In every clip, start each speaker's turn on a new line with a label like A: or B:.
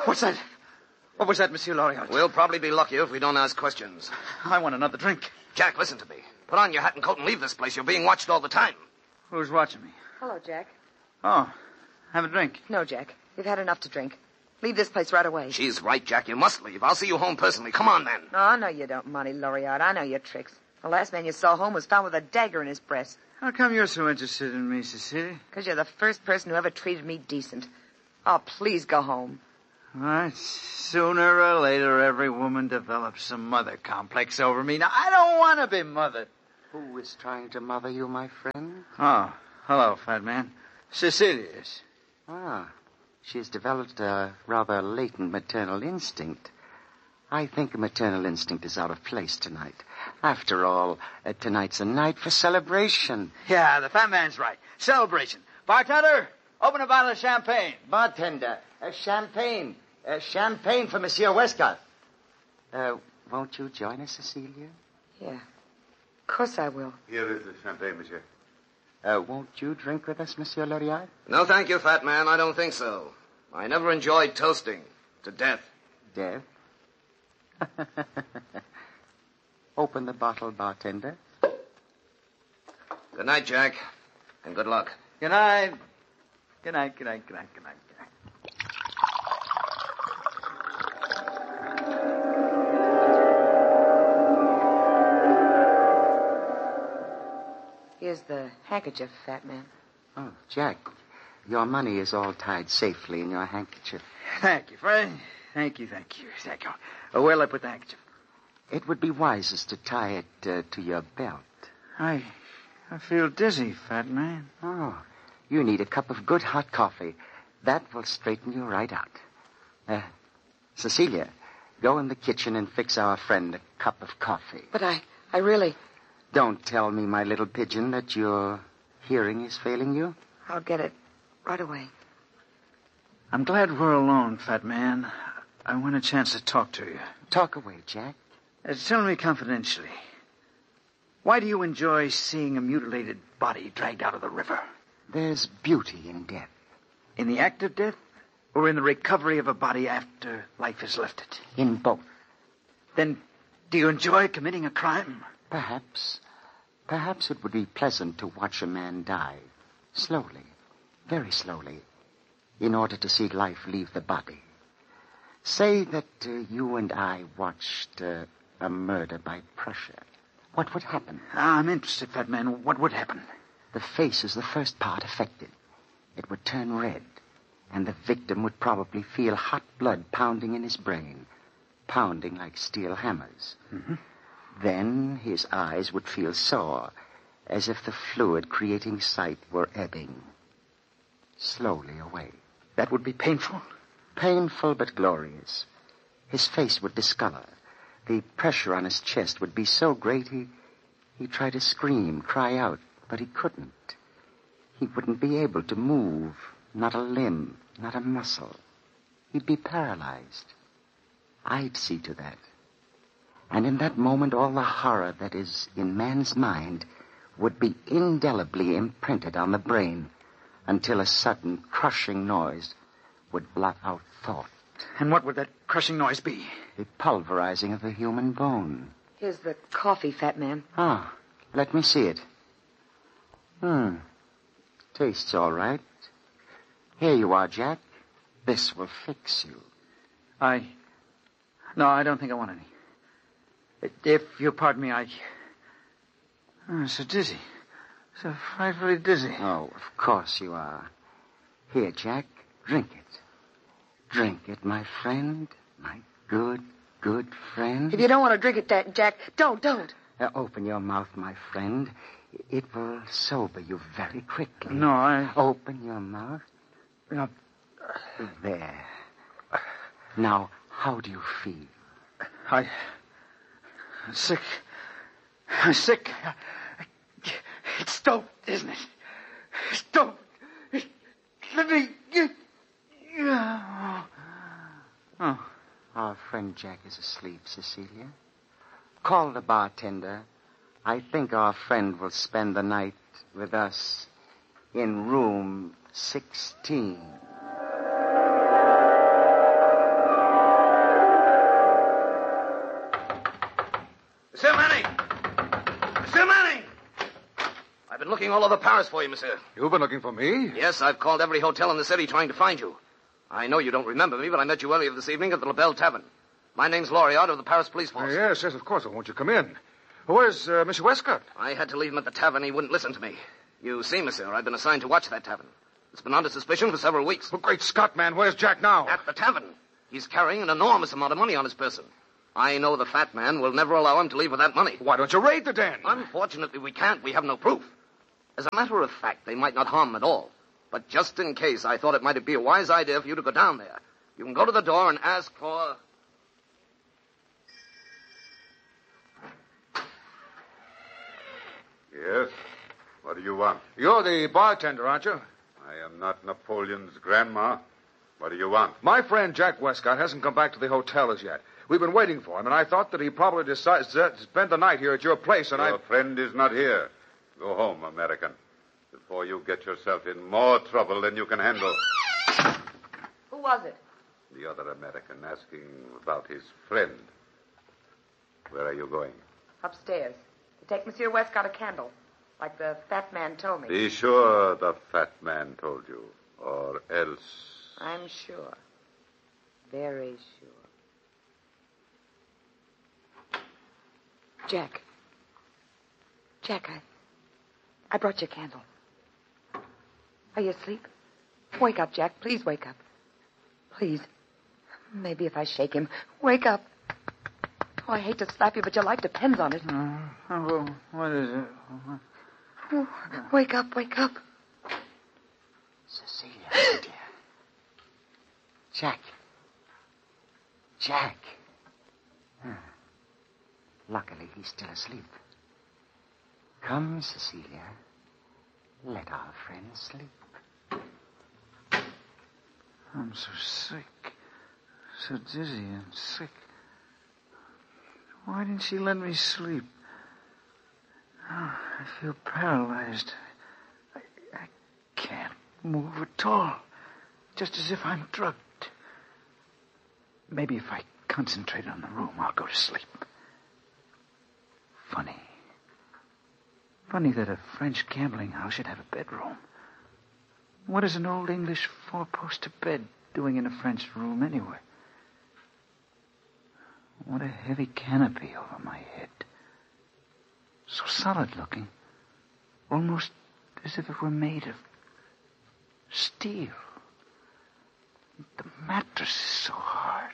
A: What's that? What was that, Monsieur Loriot?
B: We'll probably be luckier if we don't ask questions.
A: I want another drink.
B: Jack, listen to me. Put on your hat and coat and leave this place. You're being watched all the time.
A: Who's watching me?
C: Hello, Jack.
A: Oh, have a drink.
C: No, Jack. You've had enough to drink. Leave this place right away.
B: She's right, Jack. You must leave. I'll see you home personally. Come on, then.
C: Oh, no, you don't, Monty Loriot. I know your tricks. The last man you saw home was found with a dagger in his breast.
A: How come you're so interested in me, Cecilia?
C: Because you're the first person who ever treated me decent. Oh, please go home.
A: All right. Sooner or later, every woman develops some mother complex over me. Now, I don't want to be mothered.
D: Who is trying to mother you, my friend?
A: Oh, hello, fat man. Cecilia is.
D: Ah, she's developed a rather latent maternal instinct. I think a maternal instinct is out of place tonight. After all, tonight's a night for celebration.
A: Yeah, the fat man's right. Celebration. Bartender, open a bottle of champagne.
D: Bartender, champagne. Champagne for Monsieur Westcott. Won't you join us, Cecilia?
C: Yeah. Of course I will.
E: Here is the champagne, monsieur.
D: Won't you drink with us, Monsieur Loriot?
B: No, thank you, fat man. I don't think so. I never enjoyed toasting to death.
D: Death? Open the bottle, bartender.
B: Good night, Jack. And good luck.
A: Good night. Good night, good night, good night, good night, good night.
C: Here's the handkerchief, fat man.
D: Oh, Jack, your money is all tied safely in your handkerchief.
A: Thank you, friend. Thank you, thank you, thank you. Where'll I put the handkerchief?
D: It would be wisest to tie it to your belt.
A: I feel dizzy, fat man.
D: Oh, you need a cup of good hot coffee. That will straighten you right out. Cecilia, go in the kitchen and fix our friend a cup of coffee.
C: But I really...
D: Don't tell me, my little pigeon, that your hearing is failing you.
C: I'll get it right away.
A: I'm glad we're alone, fat man. I want a chance to talk to you.
D: Talk away, Jack.
A: Tell me confidentially. Why do you enjoy seeing a mutilated body dragged out of the river?
D: There's beauty in death.
A: In the act of death? Or in the recovery of a body after life has left it?
D: In both.
A: Then, do you enjoy committing a crime?
D: Perhaps. Perhaps it would be pleasant to watch a man die. Slowly. Very slowly. In order to see life leave the body. Say that you and I watched a murder by pressure. What would happen?
A: I'm interested, fat man. What would happen?
D: The face is the first part affected. It would turn red. And the victim would probably feel hot blood pounding in his brain. Pounding like steel hammers.
A: Mm-hmm.
D: Then his eyes would feel sore, as if the fluid creating sight were ebbing. Slowly away.
A: That would be painful?
D: Painful but glorious. His face would discolor. The pressure on his chest would be so great he'd try to scream, cry out, but he couldn't. He wouldn't be able to move, not a limb, not a muscle. He'd be paralyzed. I'd see to that. And in that moment, all the horror that is in man's mind would be indelibly imprinted on the brain until a sudden crushing noise would blot out thought.
A: And what would that crushing noise be?
D: The pulverizing of the human bone.
C: Here's the coffee, fat man.
D: Ah, let me see it. Tastes all right. Here you are, Jack. This will fix you.
A: No, I don't think I want any. If you'll pardon me, I'm so dizzy. So frightfully dizzy.
D: Oh, of course you are. Here, Jack, drink it. Drink it, my friend. My good, good friend.
C: If you don't want to drink it, Jack, don't.
D: Open your mouth, my friend. It will sober you very quickly.
A: No,
D: Open your mouth.
A: No.
D: There. Now, how do you feel?
A: I'm sick. I'm sick. It's dope, isn't it? It's dope. Let me... Oh.
D: Our friend Jack is asleep, Cecilia. Call the bartender. I think our friend will spend the night with us in room 16.
B: been looking all over Paris for you, monsieur.
E: You've been looking for me?
B: Yes, I've called every hotel in the city trying to find you. I know you don't remember me, but I met you earlier this evening at the La Belle Tavern. My name's Loriot of the Paris Police Force.
E: Yes, of course. Won't you come in? Where's Mr. Westcott?
B: I had to leave him at the tavern. He wouldn't listen to me. You see, monsieur, I've been assigned to watch that tavern. It's been under suspicion for several weeks.
E: Oh, great Scott, man. Where's Jack now?
B: At the tavern. He's carrying an enormous amount of money on his person. I know the fat man will never allow him to leave with that money.
E: Why don't you raid the den?
B: Unfortunately, we can't. We have no proof. As a matter of fact, they might not harm him at all. But just in case, I thought it might be a wise idea for you to go down there. You can go to the door and ask for...
F: Yes? What do you want?
E: You're the bartender, aren't you?
F: I am not Napoleon's grandma. What do you want?
E: My friend Jack Westcott hasn't come back to the hotel as yet. We've been waiting for him, and I thought that he probably decided to spend the night here at your place, and
F: Your friend is not here. Go home, American, before you get yourself in more trouble than you can handle.
C: Who was it?
F: The other American asking about his friend. Where are you going?
C: Upstairs. To take Monsieur Westcott a candle, like the fat man told me.
F: Be sure the fat man told you, or else...
C: I'm sure. Very sure. Jack. Jack, I brought you a candle. Are you asleep? Wake up, Jack. Please wake up. Please. Maybe if I shake him. Wake up. Oh, I hate to slap you, but your life depends on it.
A: What is it?
C: Oh, wake up, wake up.
D: Cecilia, my dear. Jack. Jack. Luckily, he's still asleep. Come, Cecilia. Let our friend sleep.
A: I'm so sick. So dizzy and sick. Why didn't she let me sleep? Oh, I feel paralyzed. I can't move at all. Just as if I'm drugged. Maybe if I concentrate on the room, I'll go to sleep. Funny that a French gambling house should have a bedroom. What is an old English four-poster bed doing in a French room anyway? What a heavy canopy over my head. So solid-looking. Almost as if it were made of steel. The mattress is so hard.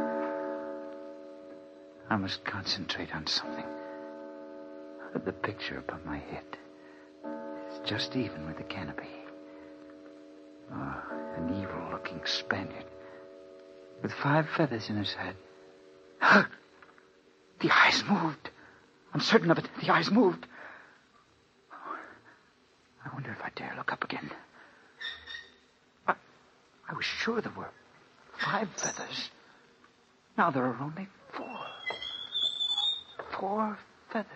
A: I must concentrate on something. The picture above my head is just even with the canopy. Oh, an evil-looking Spaniard with 5 feathers in his head. The eyes moved. I'm certain of it. The eyes moved. Oh, I wonder if I dare look up again. I was sure there were 5 feathers. Now there are only 4. 4 feathers.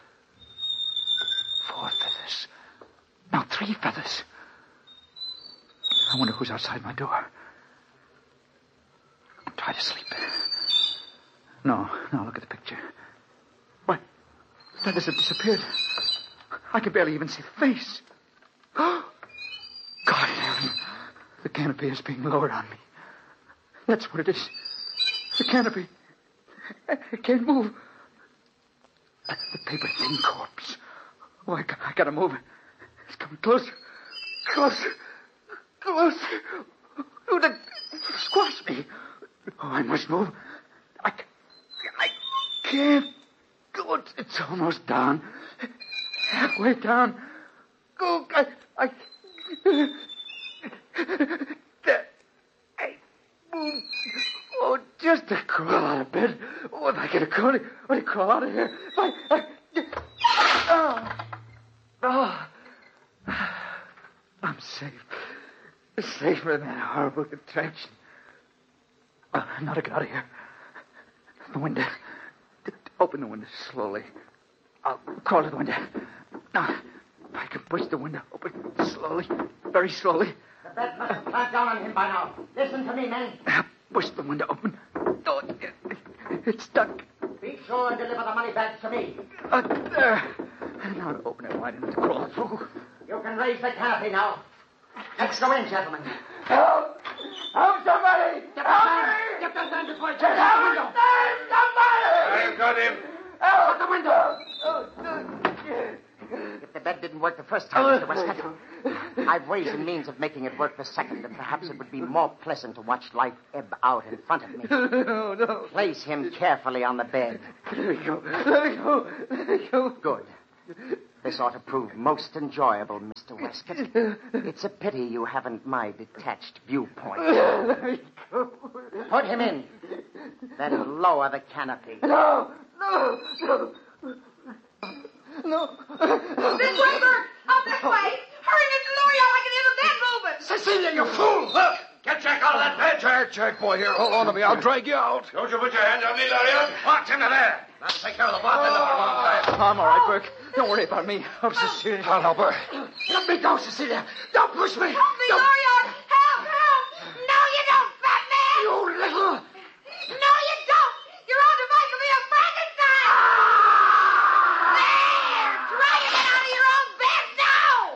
A: 4 feathers. Now 3 feathers. I wonder who's outside my door. Try to sleep. No, look at the picture. What? The feathers have disappeared. I can barely even see the face. God in heaven. The canopy is being lowered on me. That's what it is. The canopy. I can't move. The paper-thin corpse. Oh, I gotta move. It's coming closer. Closer. Oh, that squashed me. Oh, I must move. I can't. Oh, it's almost down. Halfway down. Oh, I move. Oh, just to crawl out of bed. Oh, if I get a crawly, I'll crawl out of here. I'm safe. Safer than that horrible contraction. Now to get out of here. The window. Open the window slowly. I'll crawl to the window. Now, if I can push the window open slowly, very slowly.
G: The bed must have clamped down on him by now. Listen to me, men.
A: Push the window open. Oh, it's stuck.
G: Be sure and deliver the money bags to me.
A: There. Now to open it wide enough to crawl through.
G: You can raise the canopy now. Let's go in, gentlemen.
A: Help! Help somebody!
G: Get the sign before it jumps out the window.
F: I've got him.
G: Out the window. If the bed didn't work the first time, Mr. Westcott, I've ways and means of making it work the second, and perhaps it would be more pleasant to watch life ebb out in front of me.
A: No.
G: Place him carefully on the bed.
A: Let me go.
G: Good. This ought to prove most enjoyable, Mr. Westcott. It's a pity you haven't my detached viewpoint.
A: Let me go.
G: Put him in. Then lower the canopy.
A: No.
H: This way, Bert. Out this way. Hurry, Mr. Lawyer. I can hear the bed moving.
B: Cecilia, you fool! Get Jack out of that bed.
E: Jack, boy, here. Hold on to me. I'll drag you out.
F: Don't you put your hands on me, Lariat.
B: March into there. That'll take care of the bartender for a long time.
A: I'm all right, Burke. Don't worry about me. Oh, Cecilia.
E: I'll help her.
B: Let me go, Cecilia. Don't push me.
H: Help me, Lawyer. Help. No, you don't, fat man.
B: You little...
H: No, you don't. Your own device will be a Frankenstein. There. Try to get out of your own bed now.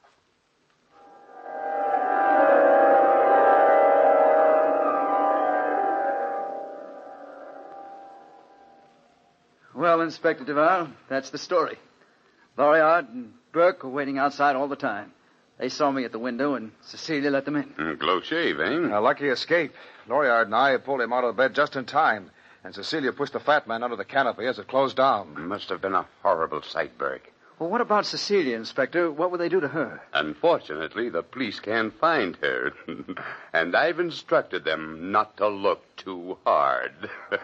A: Well, Inspector Duval, that's the story. Loriard and Burke were waiting outside all the time. They saw me at the window, and Cecilia let them in.
F: Close shave, eh?
E: A lucky escape. Loriard and I pulled him out of the bed just in time, and Cecilia pushed the fat man under the canopy as it closed down.
F: Must have been a horrible sight, Burke.
A: Well, what about Cecilia, Inspector? What would they do to her?
F: Unfortunately, the police can't find her. And I've instructed them not to look too hard.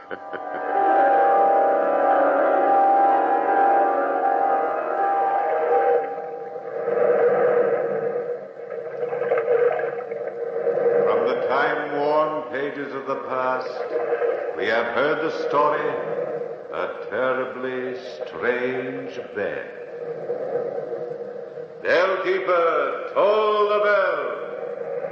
I: From the time-worn pages of the past, we have heard the story, A Terribly Strange Bed. Bellkeeper, toll the bell.